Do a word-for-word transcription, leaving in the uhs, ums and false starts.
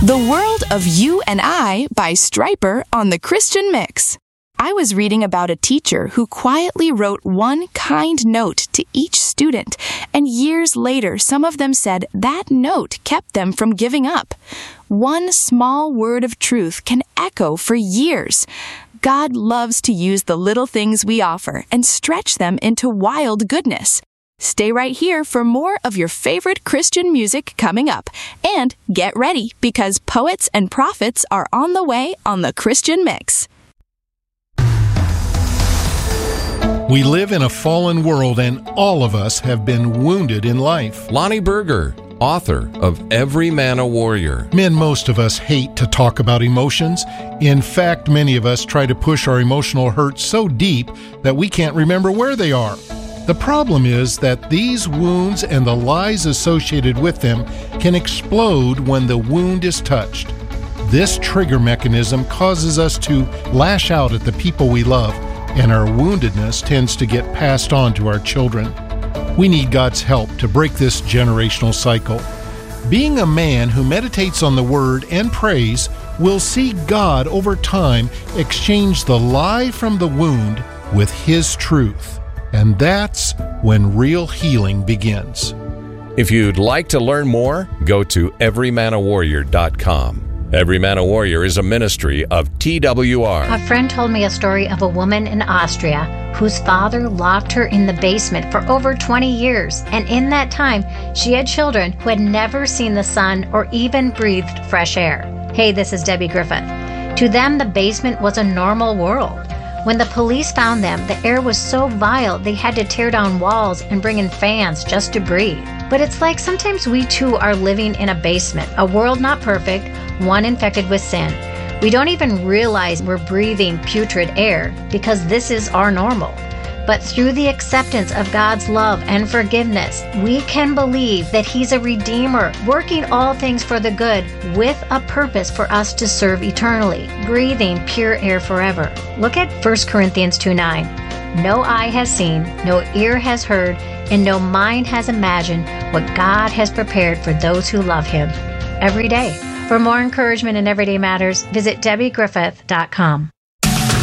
The World of You and I by Stryper on the Christian Mix. I was reading about a teacher who quietly wrote one kind note to each student, and years later some of them said that note kept them from giving up. One small word of truth can echo for years. God loves to use the little things we offer and stretch them into wild goodness. Stay right here for more of your favorite Christian music coming up. And get ready, because poets and prophets are on the way on the Christian Mix. We live in a fallen world, and all of us have been wounded in life. Lonnie Berger, author of Every Man a Warrior. Men, most of us hate to talk about emotions. In fact, many of us try to push our emotional hurts so deep that we can't remember where they are. The problem is that these wounds and the lies associated with them can explode when the wound is touched. This trigger mechanism causes us to lash out at the people we love, and our woundedness tends to get passed on to our children. We need God's help to break this generational cycle. Being a man who meditates on the Word and prays will see God over time exchange the lie from the wound with His truth. And that's when real healing begins. If you'd like to learn more, go to every man a warrior dot com. Every Man a Warrior is a ministry of T W R. A friend told me a story of a woman in Austria whose father locked her in the basement for over twenty years. And in that time, she had children who had never seen the sun or even breathed fresh air. Hey, this is Debbie Griffith. To them, the basement was a normal world. When the police found them, the air was so vile they had to tear down walls and bring in fans just to breathe. But it's like sometimes we too are living in a basement, a world not perfect, one infected with sin. We don't even realize we're breathing putrid air because this is our normal. But through the acceptance of God's love and forgiveness, we can believe that He's a Redeemer, working all things for the good, with a purpose for us to serve eternally, breathing pure air forever. Look at First Corinthians two nine. No eye has seen, no ear has heard, and no mind has imagined what God has prepared for those who love Him every day. For more encouragement in everyday matters, visit Debbie Griffith dot com.